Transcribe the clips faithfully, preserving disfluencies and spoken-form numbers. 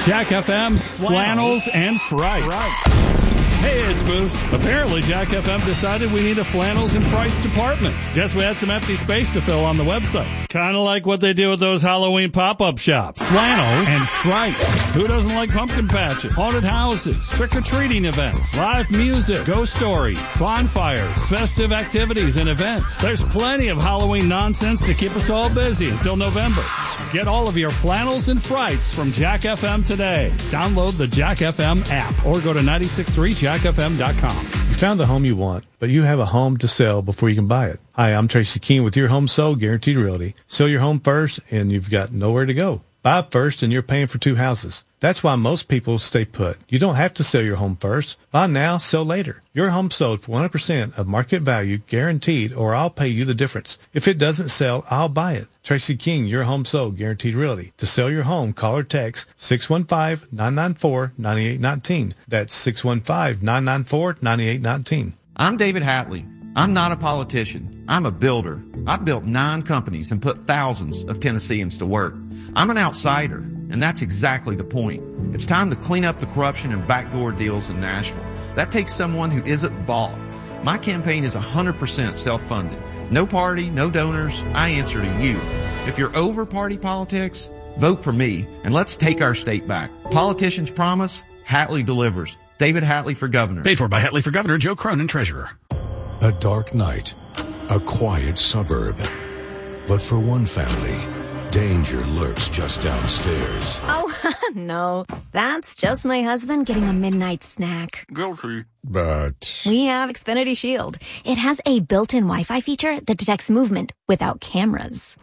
Jack F M's Flannels and Frights. Hey, it's Moose. Apparently, Jack F M decided we need a Flannels and Frights department. Guess we had some empty space to fill on the website. Kind of like what they do with those Halloween pop-up shops. Flannels and Frights. Who doesn't like pumpkin patches, haunted houses, trick-or-treating events, live music, ghost stories, bonfires, festive activities, and events? There's plenty of Halloween nonsense to keep us all busy until November. Get all of your Flannels and Frights from Jack F M today. Download the Jack F M app or go to nine six three jack f m dot com. You found the home you want, but you have a home to sell before you can buy it. Hi, I'm Tracy Keene with Your Home Sold Guaranteed Realty. Sell your home first and you've got nowhere to go. Buy first and you're paying for two houses. That's why most people stay put. You don't have to sell your home first. Buy now, sell later. Your home sold for one hundred percent of market value, guaranteed, or I'll pay you the difference. If it doesn't sell, I'll buy it. Tracy King, Your Home Sold Guaranteed Realty. To sell your home, call or text six one five, nine nine four, nine eight one nine. That's six one five, nine nine four, nine eight one nine. I'm David Hatley. I'm not a politician. I'm a builder. I've built nine companies and put thousands of Tennesseans to work. I'm an outsider, and that's exactly the point. It's time to clean up the corruption and backdoor deals in Nashville. That takes someone who isn't bought. My campaign is one hundred percent self-funded. No party, no donors. I answer to you. If you're over party politics, vote for me, and let's take our state back. Politicians promise, Hatley delivers. David Hatley for governor. Paid for by Hatley for governor, Joe Cronin, treasurer. A dark night, a quiet suburb. But for one family, danger lurks just downstairs. Oh, no. That's just my husband getting a midnight snack. Guilty. But we have Xfinity Shield. It has a built-in Wi-Fi feature that detects movement without cameras.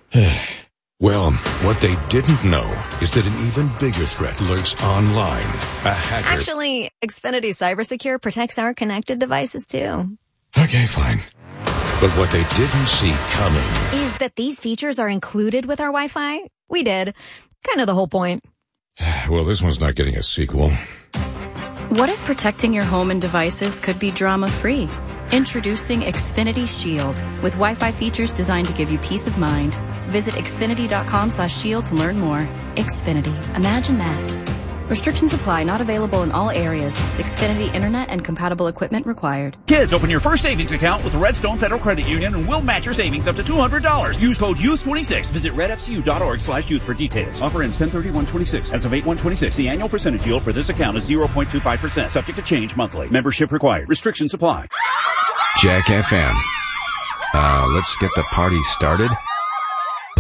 Well, what they didn't know is that an even bigger threat lurks online. A hacker. Actually, Xfinity CyberSecure protects our connected devices, too. Okay, fine. But what they didn't see coming is that these features are included with our Wi-Fi. We did. Kind of the whole point. Well, this one's not getting a sequel. What if protecting your home and devices could be drama-free? Introducing Xfinity Shield with Wi-Fi features designed to give you peace of mind. Visit xfinity.com slash shield to learn more. Xfinity. Imagine that. Restrictions apply. Not available in all areas. Xfinity Internet and compatible equipment required. Kids, open your first savings account with the Redstone Federal Credit Union and we'll match your savings up to two hundred dollars. Use code youth twenty-six. Visit redfcu.org slash youth for details. Offer ends ten thirty-one twenty-six. As of eight one twenty-six, the annual percentage yield for this account is zero point two five percent. Subject to change monthly. Membership required. Restrictions apply. Jack F M. Uh, let's get the party started.